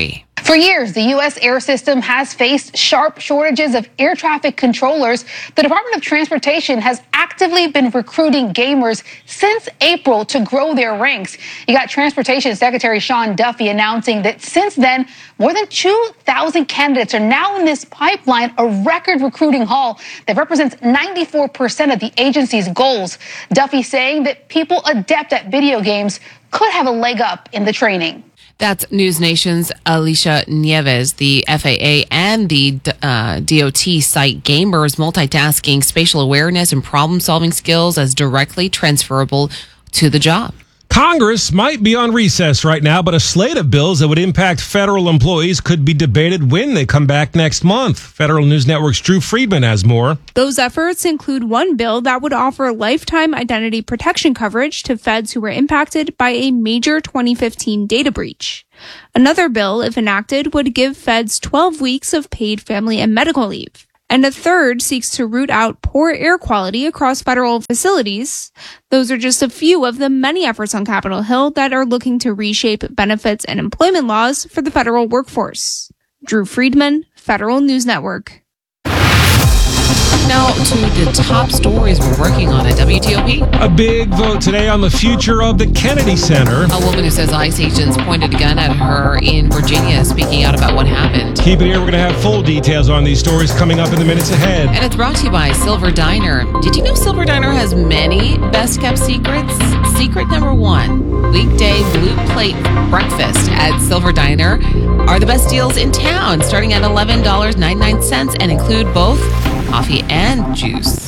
For years, the U S air system has faced sharp shortages of air traffic controllers. The Department of Transportation has actively been recruiting gamers since April to grow their ranks. You got Transportation Secretary Sean Duffy announcing that since then, more than two thousand candidates are now in this pipeline, a record recruiting haul that represents ninety-four percent of the agency's goals. Duffy saying that people adept at video games could have a leg up in the training. That's News Nation's Alicia Nieves. The F A A and the uh, D O T cite gamers' multitasking, spatial awareness, and problem-solving skills as directly transferable to the job. Congress might be on recess right now, but a slate of bills that would impact federal employees could be debated when they come back next month. Federal News Network's Drew Friedman has more. Those efforts include one bill that would offer lifetime identity protection coverage to feds who were impacted by a major twenty fifteen data breach. Another bill, if enacted, would give feds twelve weeks of paid family and medical leave. And a third seeks to root out poor air quality across federal facilities. Those are just a few of the many efforts on Capitol Hill that are looking to reshape benefits and employment laws for the federal workforce. Drew Friedman, Federal News Network. Now to the top stories we're working on at W T O P. A big vote today on the future of the Kennedy Center. A woman who says ICE agents pointed a gun at her in Virginia speaking out about what happened. Keep it here. We're going to have full details on these stories coming up in the minutes ahead. And it's brought to you by Silver Diner. Did you know Silver Diner has many best-kept secrets? Secret number one, weekday blue plate breakfast at Silver Diner are the best deals in town, starting at eleven dollars and ninety-nine cents and include both coffee and juice.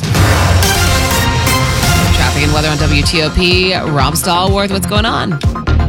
Traffic and weather on W T O P. Rob Stallworth, what's going on?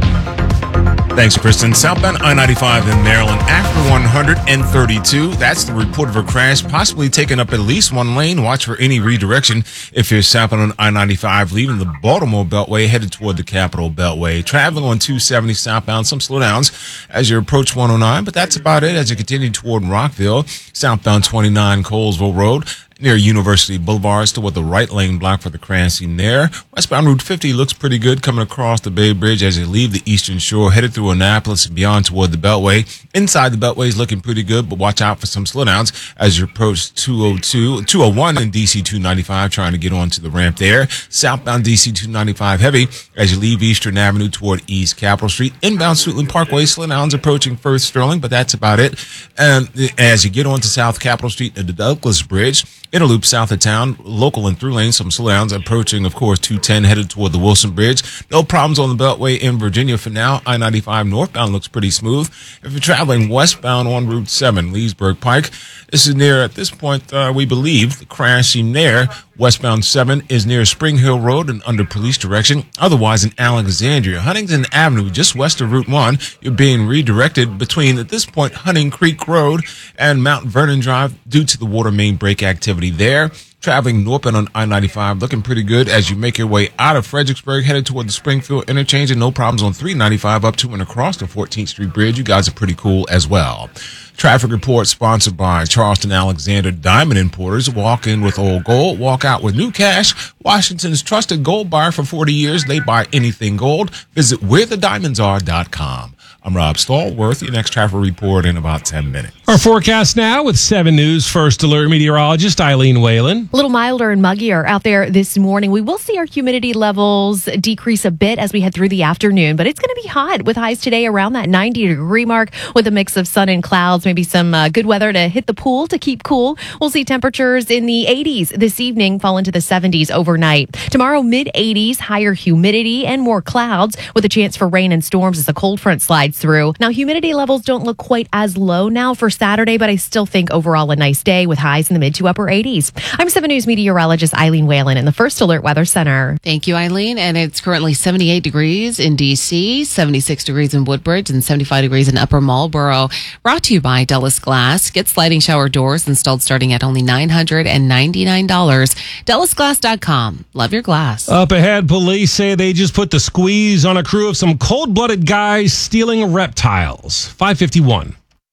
Thanks, Kristen. Southbound I ninety-five in Maryland after one thirty-two. That's the report of a crash, possibly taking up at least one lane. Watch for any redirection if you're southbound on I ninety-five, leaving the Baltimore Beltway, headed toward the Capitol Beltway. Traveling on two seventy southbound, some slowdowns as you approach one oh nine, but that's about it as you continue toward Rockville. Southbound twenty-nine Colesville Road near University Boulevard, still with the right lane blocked for the crash scene there. Westbound Route fifty looks pretty good coming across the Bay Bridge as you leave the Eastern Shore, headed through Annapolis and beyond toward the Beltway. Inside the Beltway is looking pretty good, but watch out for some slowdowns as you approach two oh two, two oh one and D C two ninety-five, trying to get onto the ramp there. Southbound D C two ninety-five heavy as you leave Eastern Avenue toward East Capitol Street. Inbound Suitland Parkway, slowdowns approaching First Sterling, but that's about it. And as you get onto South Capitol Street and the Douglas Bridge, interloop south of town, local and through lane, some slowdowns approaching, of course, two ten headed toward the Wilson Bridge. No problems on the Beltway in Virginia for now. I ninety-five northbound looks pretty smooth. If you're traveling westbound on Route seven, Leesburg Pike, this is near, at this point, uh, we believe, the crash scene there. Westbound seven is near Spring Hill Road and under police direction. Otherwise, in Alexandria, Huntington Avenue, just west of Route one, you're being redirected between, at this point, Hunting Creek Road and Mount Vernon Drive due to the water main break activity there. Traveling northbound on I ninety-five, looking pretty good as you make your way out of Fredericksburg, headed toward the Springfield interchange, and no problems on three ninety-five up to and across the fourteenth Street Bridge. You guys are pretty cool as well. Traffic report sponsored by Charleston Alexander Diamond Importers. Walk in with old gold, walk out with new cash. Washington's trusted gold buyer for forty years. They buy anything gold. Visit where the diamonds are dot com. I'm Rob Stallworth. Your next traffic report in about ten minutes. Our forecast now with seven News First Alert meteorologist Eileen Whalen. A little milder and muggier out there this morning. We will see our humidity levels decrease a bit as we head through the afternoon, but it's going to be hot with highs today around that ninety degree mark with a mix of sun and clouds, maybe some uh, good weather to hit the pool to keep cool. We'll see temperatures in the eighties this evening, fall into the seventies overnight. Tomorrow, mid eighties, higher humidity and more clouds with a chance for rain and storms as a cold front slides through. Now, humidity levels don't look quite as low now for Saturday, but I still think overall a nice day with highs in the mid to upper eighties. I'm seven News meteorologist Eileen Whalen in the First Alert Weather Center. Thank you, Eileen. And it's currently seventy-eight degrees in D C, seventy-six degrees in Woodbridge, and seventy-five degrees in Upper Marlboro. Brought to you by Dulles Glass. Get sliding shower doors installed starting at only nine hundred ninety-nine dollars. Dulles Glass dot com. Love your glass. Up ahead, police say they just put the squeeze on a crew of some cold-blooded guys stealing reptiles. five fifty-one.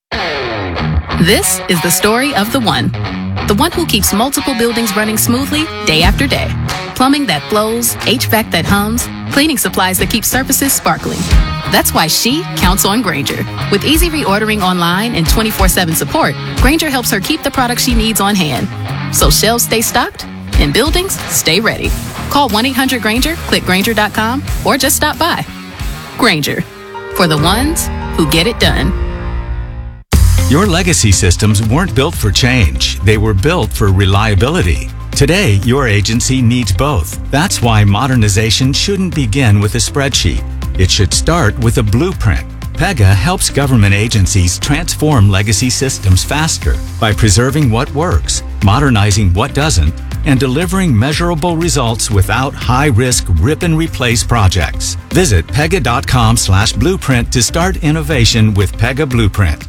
This is the story of the one. The one who keeps multiple buildings running smoothly day after day. Plumbing that flows, H V A C that hums, cleaning supplies that keep surfaces sparkling. That's why she counts on Grainger. With easy reordering online and twenty-four seven support, Grainger helps her keep the products she needs on hand. So shelves stay stocked and buildings stay ready. Call one eight hundred Grainger, click Grainger dot com, or just stop by. Grainger, for the ones who get it done. Your legacy systems weren't built for change. They were built for reliability. Today, your agency needs both. That's why modernization shouldn't begin with a spreadsheet. It should start with a blueprint. Pega helps government agencies transform legacy systems faster by preserving what works, modernizing what doesn't, and delivering measurable results without high-risk rip-and-replace projects. Visit pega.com slash blueprint to start innovation with Pega Blueprint.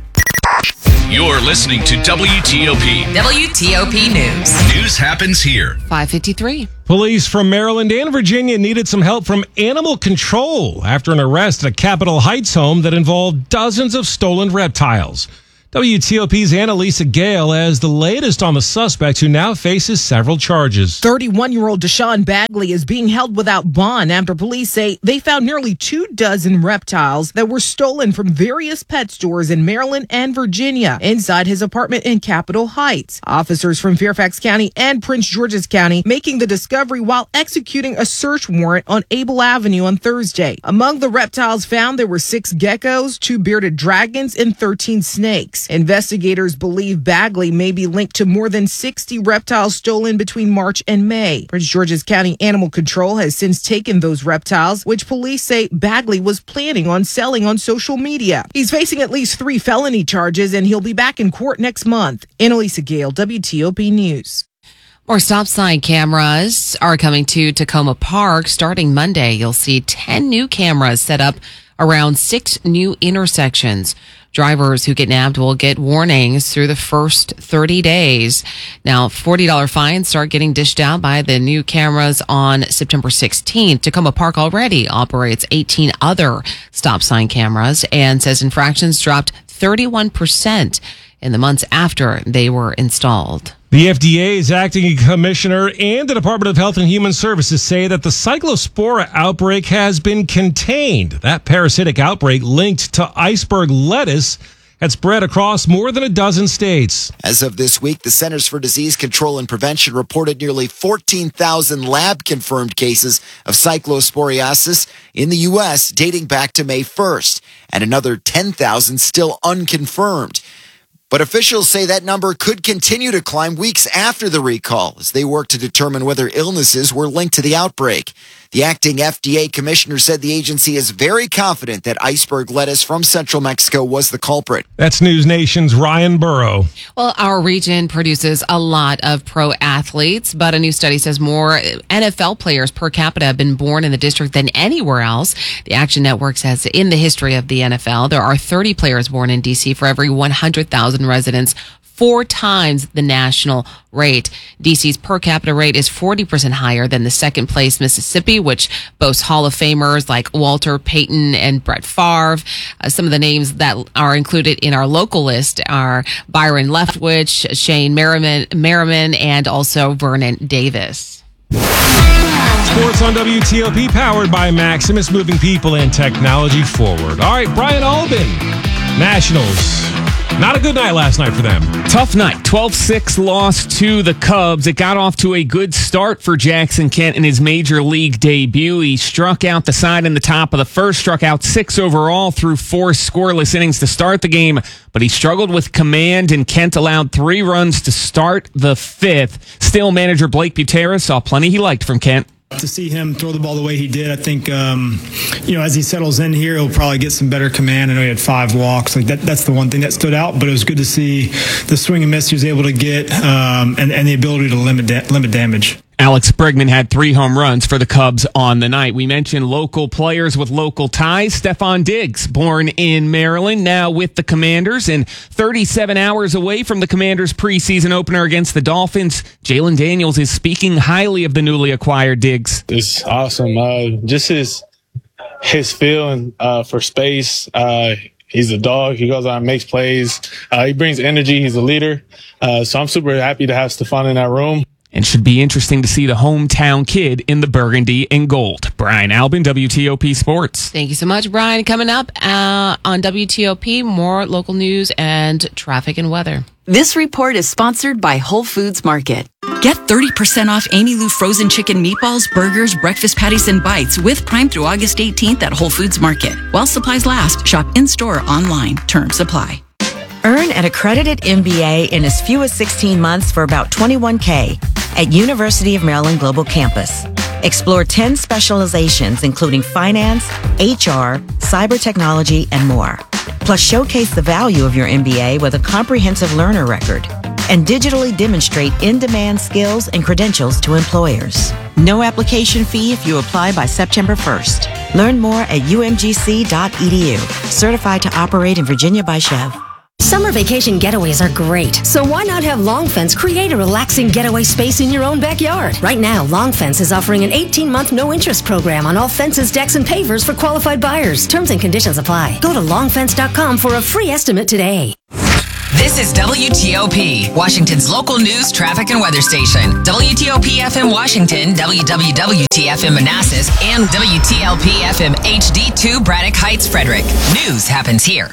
You're listening to W T O P. W T O P News. News happens here. five fifty-three. Police from Maryland and Virginia needed some help from animal control after an arrest at a Capitol Heights home that involved dozens of stolen reptiles. W T O P's Annalisa Gale has the latest on the suspect who now faces several charges. thirty-one-year-old Deshaun Bagley is being held without bond after police say they found nearly two dozen reptiles that were stolen from various pet stores in Maryland and Virginia inside his apartment in Capitol Heights. Officers from Fairfax County and Prince George's County making the discovery while executing a search warrant on Able Avenue on Thursday. Among the reptiles found, there were six geckos, two bearded dragons, and thirteen snakes. Investigators believe Bagley may be linked to more than sixty reptiles stolen between March and May. Prince George's County Animal Control has since taken those reptiles, which police say Bagley was planning on selling on social media. He's facing at least three felony charges, and he'll be back in court next month. Annalisa Gale, W T O P News. More stop sign cameras are coming to Tacoma Park starting Monday. You'll see ten new cameras set up around six new intersections. Drivers who get nabbed will get warnings through the first thirty days. Now, forty dollars fines start getting dished out by the new cameras on September sixteenth. Tacoma Park already operates eighteen other stop sign cameras and says infractions dropped thirty-one percent in the months after they were installed. The F D A's acting commissioner and the Department of Health and Human Services say that the Cyclospora outbreak has been contained. That parasitic outbreak linked to iceberg lettuce had spread across more than a dozen states. As of this week, the Centers for Disease Control and Prevention reported nearly fourteen thousand lab-confirmed cases of cyclosporiasis in the U S dating back to May first, and another ten thousand still unconfirmed. But officials say that number could continue to climb weeks after the recall as they work to determine whether illnesses were linked to the outbreak. The acting F D A commissioner said the agency is very confident that iceberg lettuce from central Mexico was the culprit. That's News Nation's Ryan Burrow. Well, our region produces a lot of pro athletes, but a new study says more N F L players per capita have been born in the district than anywhere else. The Action Network says in the history of the N F L, there are thirty players born in D C for every one hundred thousand residents, four times the national rate. D C's per capita rate is forty percent higher than the second place Mississippi, which boasts Hall of Famers like Walter Payton and Brett Favre. Uh, some of the names that are included in our local list are Byron Leftwich, Shane Merriman, Merriman, and also Vernon Davis. Sports on W T O P, powered by Maximus, moving people and technology forward. All right, Brian Albin, Nationals. Not a good night last night for them. Tough night. twelve six loss to the Cubs. It got off to a good start for Jackson Kent in his major league debut. He struck out the side in the top of the first, struck out six overall through four scoreless innings to start the game, but he struggled with command, and Kent allowed three runs to start the fifth. Still, manager Blake Butera saw plenty he liked from Kent. To see him throw the ball the way he did, I think, um, you know, as he settles in here, he'll probably get some better command. I know he had five walks. Like that, that's the one thing that stood out, but it was good to see the swing and miss he was able to get, um, and, and the ability to limit da- limit damage. Alex Bregman had three home runs for the Cubs on the night. We mentioned local players with local ties. Stephon Diggs, born in Maryland, now with the Commanders, and thirty-seven hours away from the Commanders' preseason opener against the Dolphins. Jalen Daniels is speaking highly of the newly acquired Diggs. It's awesome. Uh, just his his feeling uh, for space. Uh, he's a dog. He goes out and makes plays. Uh, he brings energy. He's a leader. Uh, so I'm super happy to have Stephon in that room. And should be interesting to see the hometown kid in the burgundy and gold. Brian Albin, W T O P Sports. Thank you so much, Brian. Coming up uh, on W T O P, more local news and traffic and weather. This report is sponsored by Whole Foods Market. Get thirty percent off Amy Lou frozen chicken meatballs, burgers, breakfast patties, and bites with Prime through August eighteenth at Whole Foods Market. While supplies last, shop in-store or online. Terms apply. Earn an accredited M B A in as few as sixteen months for about twenty-one thousand dollars at University of Maryland Global Campus. Explore ten specializations, including finance, H R, cyber technology, and more. Plus, showcase the value of your M B A with a comprehensive learner record and digitally demonstrate in-demand skills and credentials to employers. No application fee if you apply by September first. Learn more at U M G C dot E D U. Certified to operate in Virginia by Chev. Summer vacation getaways are great, so why not have Long Fence create a relaxing getaway space in your own backyard? Right now, Long Fence is offering an eighteen-month no-interest program on all fences, decks, and pavers for qualified buyers. Terms and conditions apply. Go to long fence dot com for a free estimate today. This is W T O P, Washington's local news, traffic, and weather station. W T O P F M Washington, W W W T F M Manassas, and W T L P F M H D two Braddock Heights, Frederick. News happens here.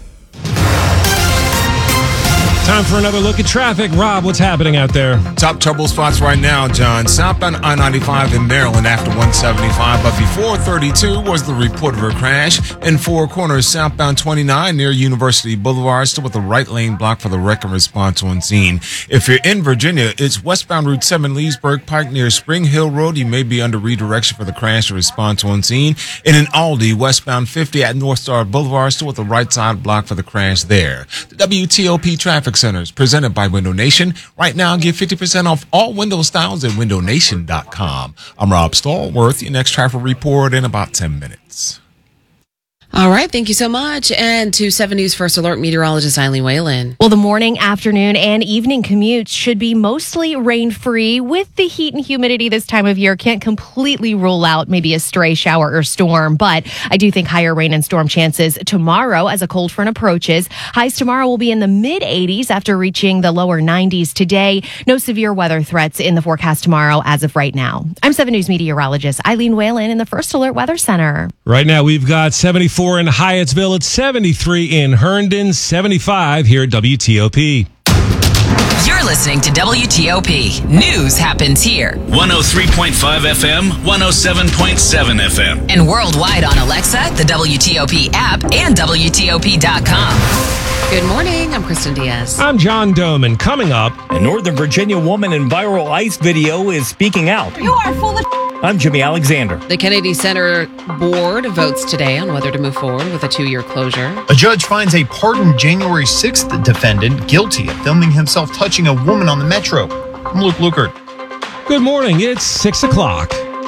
Time for another look at traffic. Rob, what's happening out there? Top trouble spots right now, John. Southbound I ninety-five in Maryland after one seventy-five, but before thirty-two was the report of a crash. In Four Corners, southbound twenty-nine near University Boulevard, still with the right lane blocked for the wreck and response on scene. If you're in Virginia, it's westbound Route seven Leesburg Pike near Spring Hill Road. You may be under redirection for the crash and response on scene. And in Aldi, westbound fifty at North Star Boulevard, still with the right side blocked for the crash there. The W T O P Traffic Centers presented by Window Nation. Right now, get fifty percent off all window styles at window nation dot com. I'm Rob Stallworth. Your next traffic report in about ten minutes. All right. Thank you so much. And to seven News First Alert meteorologist Eileen Whalen. Well, the morning, afternoon, and evening commutes should be mostly rain-free. With the heat and humidity this time of year, can't completely rule out maybe a stray shower or storm, but I do think higher rain and storm chances tomorrow as a cold front approaches. Highs tomorrow will be in the mid eighties after reaching the lower nineties today. No severe weather threats in the forecast tomorrow as of right now. I'm seven News meteorologist Eileen Whalen in the First Alert Weather Center. Right now, we've got seventy-four in Hyattsville, it's seventy-three in Herndon, seventy-five here at W T O P. You're listening to W T O P. News happens here. one oh three point five F M, one oh seven point seven F M. And worldwide on Alexa, the W T O P app, and W T O P dot com. Good morning. I'm Kristen Diaz. I'm John Doman. Coming up, a Northern Virginia woman in viral ICE video is speaking out. You are full of I'm Jimmy Alexander. The Kennedy Center Board votes today on whether to move forward with a two-year closure. A judge finds a pardoned January sixth defendant guilty of filming himself touching a woman on the metro. I'm Luke Lukert. Good morning. It's six o'clock.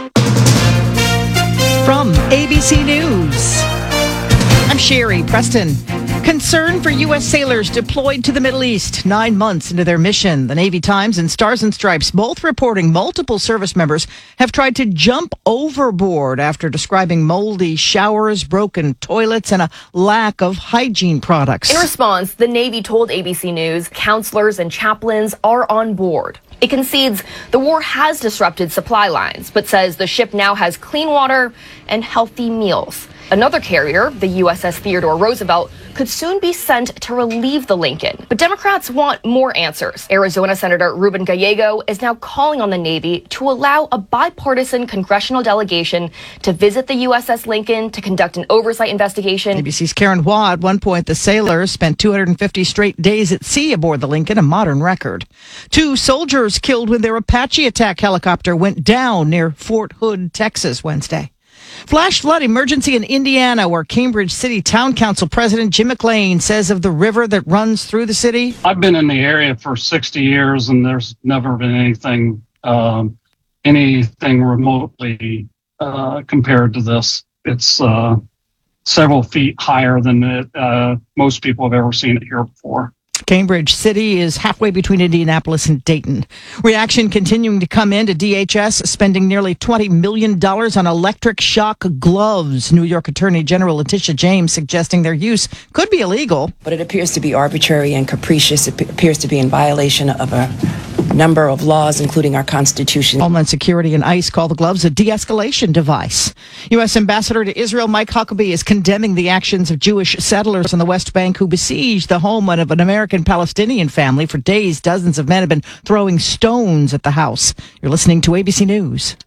From A B C News, I'm Sherry Preston. Concern for U S sailors deployed to the Middle East nine months into their mission. The Navy Times and Stars and Stripes both reporting multiple service members have tried to jump overboard after describing moldy showers, broken toilets, and a lack of hygiene products. In response, the Navy told A B C News counselors and chaplains are on board. It concedes the war has disrupted supply lines, but says the ship now has clean water and healthy meals. Another carrier, the U S S Theodore Roosevelt, could soon be sent to relieve the Lincoln. But Democrats want more answers. Arizona Senator Ruben Gallego is now calling on the Navy to allow a bipartisan congressional delegation to visit the U S S Lincoln to conduct an oversight investigation. A B C's Karen Waugh. At one point, the sailors spent two hundred fifty straight days at sea aboard the Lincoln, a modern record. Two soldiers killed when their Apache attack helicopter went down near Fort Hood, Texas, Wednesday. Flash flood emergency in Indiana, where Cambridge City Town Council President Jim McLean says of the river that runs through the city. I've been in the area for sixty years, and there's never been anything, um, anything remotely uh, compared to this. It's uh, several feet higher than it, uh, most people have ever seen it here before. Cambridge City is halfway between Indianapolis and Dayton. Reaction continuing to come in to D H S, spending nearly twenty million dollars on electric shock gloves. New York Attorney General Letitia James suggesting their use could be illegal. But it appears to be arbitrary and capricious. It appears to be in violation of a number of laws, including our Constitution. Homeland Security and ICE call the gloves a de-escalation device. U S. Ambassador to Israel Mike Huckabee is condemning the actions of Jewish settlers on the West Bank who besieged the home of an American Palestinian family. For days, dozens of men have been throwing stones at the house. You're listening to A B C News.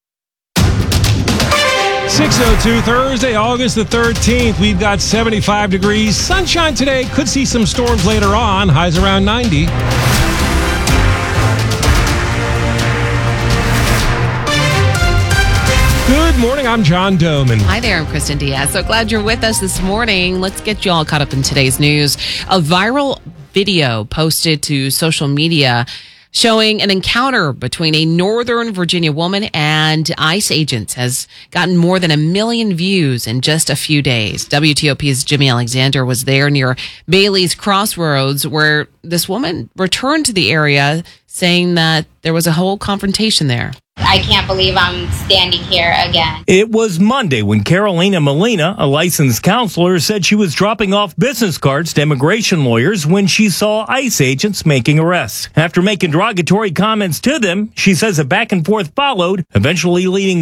six oh two Thursday, August the thirteenth. We've got seventy-five degrees. Sunshine today. Could see some storms later on. Highs around ninety. Good morning. I'm John Doman. Hi there. I'm Kristen Diaz. So glad you're with us this morning. Let's get you all caught up in today's news. A viral video posted to social media showing an encounter between a Northern Virginia woman and ICE agents has gotten more than a million views in just a few days. W T O P's Jimmy Alexander was there near Bailey's Crossroads, where this woman returned to the area saying that there was a whole confrontation there. I can't believe I'm standing here again. It was Monday when Carolina Molina, a licensed counselor, said she was dropping off business cards to immigration lawyers when she saw ICE agents making arrests. After making derogatory comments to them, she says a back and forth followed, eventually leading